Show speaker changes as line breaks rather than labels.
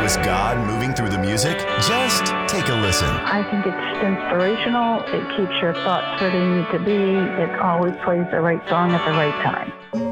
How is God moving through the music? Just take a listen.
I think it's inspirational. It keeps your thoughts where they need to be. It always plays the right song at the right time.